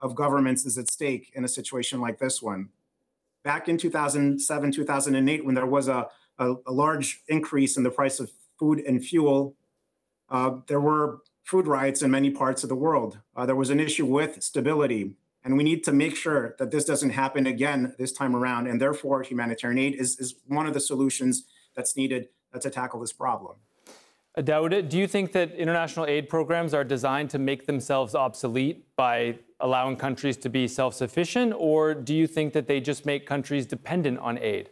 of governments is at stake in a situation like this one. Back in 2007, 2008, when there was a large increase in the price of food and fuel, there were food riots in many parts of the world. There was an issue with stability, and we need to make sure that this doesn't happen again this time around. And therefore, humanitarian aid is one of the solutions that's needed to tackle this problem. Dawood, do you think that international aid programs are designed to make themselves obsolete by allowing countries to be self-sufficient, or do you think that they just make countries dependent on aid?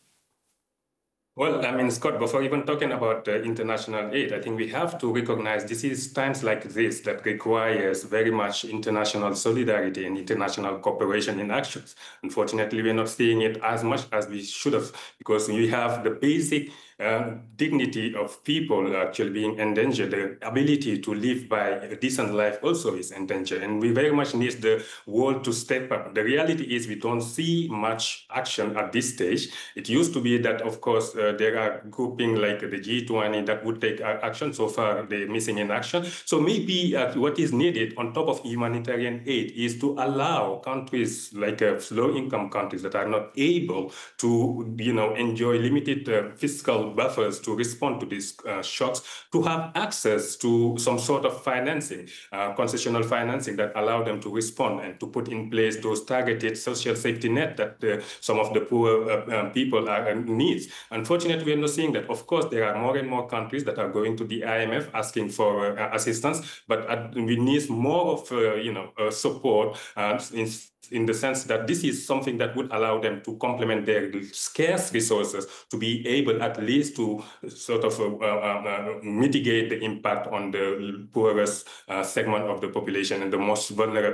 Well, I mean, Scott, before even talking about international aid, I think we have to recognize this is times like this that requires very much international solidarity and international cooperation in actions. Unfortunately, we're not seeing it as much as we should have, because we have the basic dignity of people actually being endangered. The ability to live by a decent life also is endangered, and we very much need the world to step up. The reality is we don't see much action at this stage. It used to be that, of course, there are grouping like the G20 that would take action. So far, they're missing in action. So maybe what is needed on top of humanitarian aid is to allow countries like low-income countries that are not able to, enjoy limited fiscal buffers to respond to these shocks, to have access to some sort of financing, concessional financing that allow them to respond and to put in place those targeted social safety net that some of the poor people needs. Unfortunately, we're not seeing that. Of course, there are more and more countries that are going to the IMF asking for assistance, but we need more of support in the sense that this is something that would allow them to complement their scarce resources to be able at least to sort of mitigate the impact on the poorest segment of the population and the most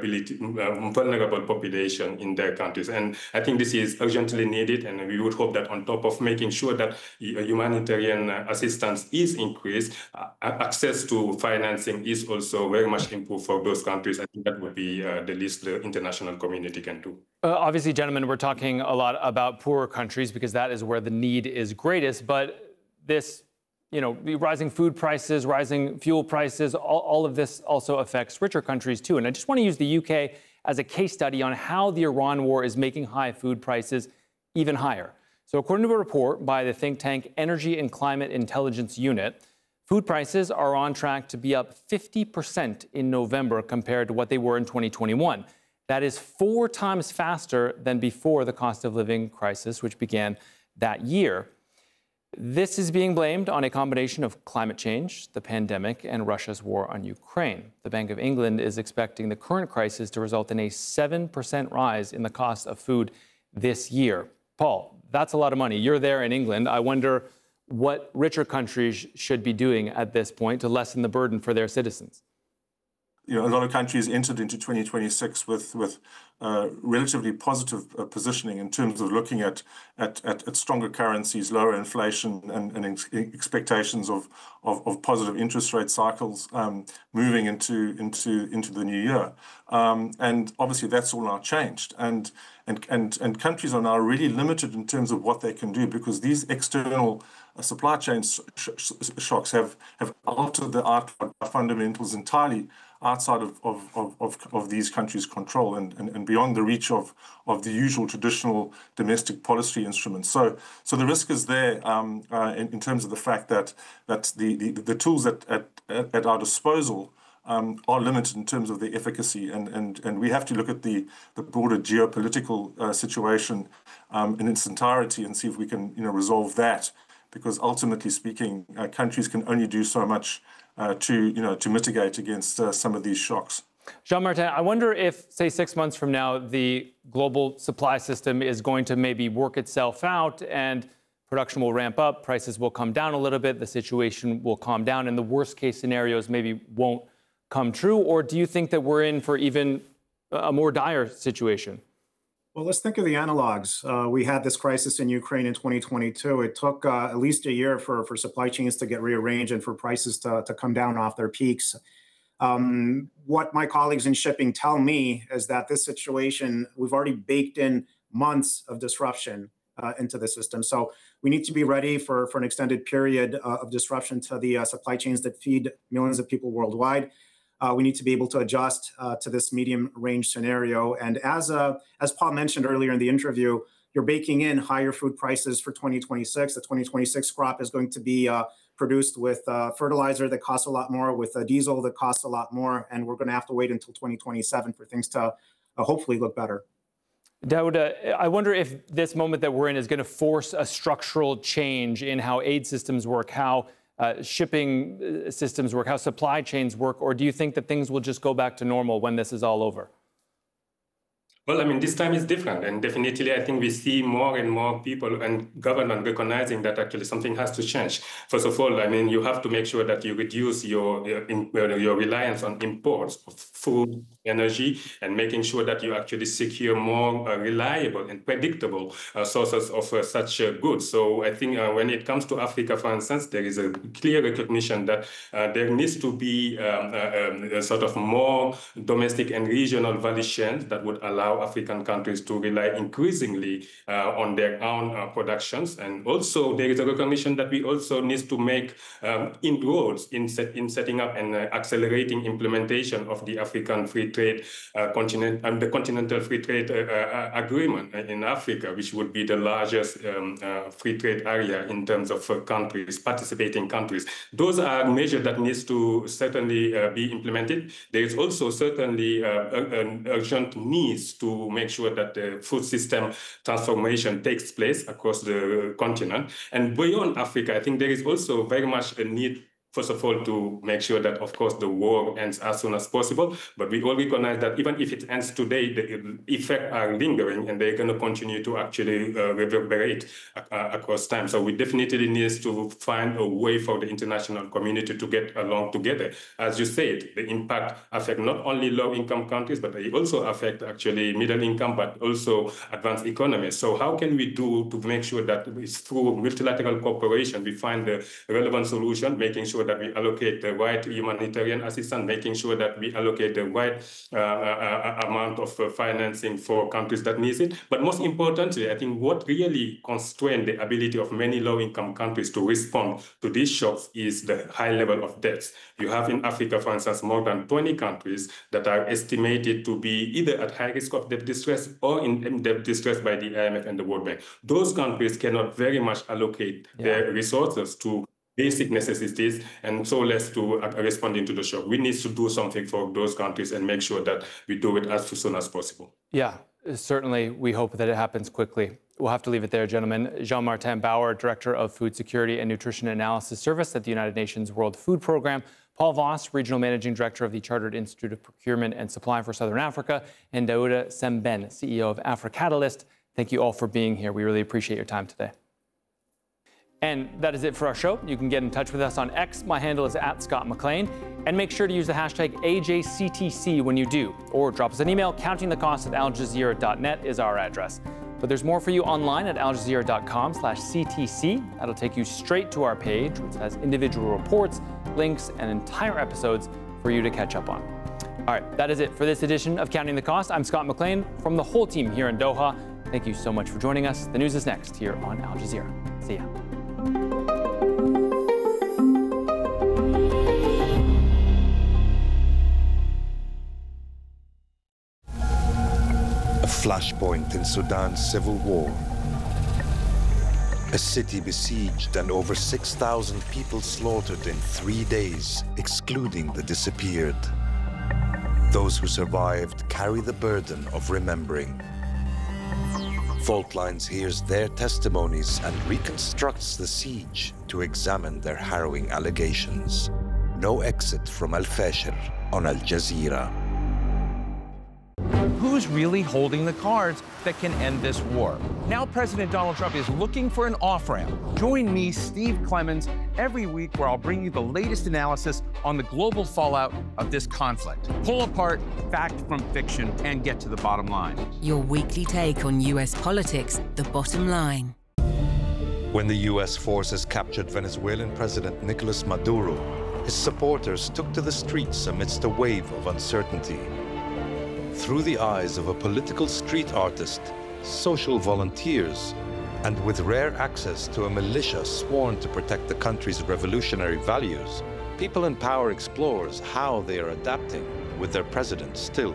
vulnerable population in their countries. And I think this is urgently needed, and we would hope that on top of making sure that humanitarian assistance is increased, access to financing is also very much improved for those countries. I think that would be the least the international community can do. Obviously, gentlemen, we're talking a lot about poorer countries because that is where the need is greatest. But this, rising food prices, rising fuel prices, all of this also affects richer countries too. And I just want to use the UK as a case study on how the Iran war is making high food prices even higher. So according to a report by the think tank Energy and Climate Intelligence Unit, food prices are on track to be up 50% in November compared to what they were in 2021. That is 4 times faster than before the cost of living crisis, which began that year. This is being blamed on a combination of climate change, the pandemic, and Russia's war on Ukraine. The Bank of England is expecting the current crisis to result in a 7% rise in the cost of food this year. Paul, that's a lot of money. You're there in England. I wonder what richer countries should be doing at this point to lessen the burden for their citizens. A lot of countries entered into 2026 with relatively positive positioning in terms of looking at stronger currencies, lower inflation, and expectations of positive interest rate cycles moving into the new year. And obviously, that's all now changed. And countries are now really limited in terms of what they can do because these external supply chain shocks have altered the fundamentals entirely outside of these countries' control and beyond the reach of the usual traditional domestic policy instruments. So the risk is there in terms of the fact that the tools at our disposal are limited in terms of their efficacy, and we have to look at the broader geopolitical situation in its entirety and see if we can resolve that, because ultimately speaking, countries can only do so much to mitigate against some of these shocks. Jean-Martin, I wonder if, say, 6 months from now, the global supply system is going to maybe work itself out and production will ramp up, prices will come down a little bit, the situation will calm down, and the worst case scenarios maybe won't come true? Or do you think that we're in for even a more dire situation? Well, let's think of the analogs. We had this crisis in Ukraine in 2022. It took at least a year for supply chains to get rearranged and for prices to come down off their peaks. What my colleagues in shipping tell me is that this situation, we've already baked in months of disruption into the system. So we need to be ready for an extended period of disruption to the supply chains that feed millions of people worldwide. we need to be able to adjust to this medium range scenario. And as Paul mentioned earlier in the interview, you're baking in higher food prices for 2026. The 2026 crop is going to be produced with fertilizer that costs a lot more, with diesel that costs a lot more, and we're going to have to wait until 2027 for things to hopefully look better. Daouda, I wonder if this moment that we're in is going to force a structural change in how aid systems work, how shipping systems work, how supply chains work, or do you think that things will just go back to normal when this is all over? Well, I mean, this time is different. And definitely, I think we see more and more people and government recognizing that actually something has to change. First of all, I mean, you have to make sure that you reduce your reliance on imports of food, energy, and making sure that you actually secure more reliable and predictable sources of such goods. So I think when it comes to Africa, for instance, there is a clear recognition that there needs to be a sort of more domestic and regional value chains that would allow African countries to rely increasingly on their own productions. And also there is a recognition that we also need to make inroads in setting up and accelerating implementation of the African Free Trade the Continental Free Trade Agreement in Africa, which would be the largest free trade area in terms of countries, participating countries. Those are measures that needs to certainly be implemented. There is also certainly an urgent needs to make sure that the food system transformation takes place across the continent. And beyond Africa, I think there is also very much a need, first of all, to make sure that, of course, the war ends as soon as possible. But we all recognize that even if it ends today, the effects are lingering and they're going to continue to actually reverberate across time. So we definitely need to find a way for the international community to get along together. As you said, the impact affects not only low-income countries, but they also affect actually middle income, but also advanced economies. So how can we do to make sure that through multilateral cooperation, we find the relevant solution, making sure that we allocate the right humanitarian assistance, making sure that we allocate the right amount of financing for countries that need it. But most importantly, I think what really constrains the ability of many low-income countries to respond to these shocks is the high level of debts. You have in Africa, for instance, more than 20 countries that are estimated to be either at high risk of debt distress or in debt distress by the IMF and the World Bank. Those countries cannot very much allocate their resources to basic necessities, and so less to responding to the shock. We need to do something for those countries and make sure that we do it as soon as possible. Yeah, certainly we hope that it happens quickly. We'll have to leave it there, gentlemen. Jean-Martin Bauer, Director of Food Security and Nutrition Analysis Service at the United Nations World Food Programme, Paul Voss, Regional Managing Director of the Chartered Institute of Procurement and Supply for Southern Africa, and Daouda Sembène, CEO of AfriCatalyst. Thank you all for being here. We really appreciate your time today. And that is it for our show. You can get in touch with us on X. My handle is @ScottMcLean. And make sure to use the hashtag AJCTC when you do. Or drop us an email. Countingthecost@aljazeera.net is our address. But there's more for you online at aljazeera.com/CTC. That'll take you straight to our page, which has individual reports, links, and entire episodes for you to catch up on. All right, that is it for this edition of Counting the Cost. I'm Scott McLean from the whole team here in Doha. Thank you so much for joining us. The news is next here on Al Jazeera. See ya. A flashpoint in Sudan's civil war. A city besieged and over 6,000 people slaughtered in 3 days, excluding the disappeared. Those who survived carry the burden of remembering. Fault Lines hears their testimonies and reconstructs the siege to examine their harrowing allegations. No exit from Al Fashir on Al Jazeera. Who's really holding the cards that can end this war? Now President Donald Trump is looking for an off-ramp. Join me, Steve Clemons, every week where I'll bring you the latest analysis on the global fallout of this conflict. Pull apart fact from fiction and get to the bottom line. Your weekly take on U.S. politics, The Bottom Line. When the U.S. forces captured Venezuelan President Nicolas Maduro, his supporters took to the streets amidst a wave of uncertainty. Through the eyes of a political street artist, social volunteers, and with rare access to a militia sworn to protect the country's revolutionary values, People in Power explores how they are adapting with their president still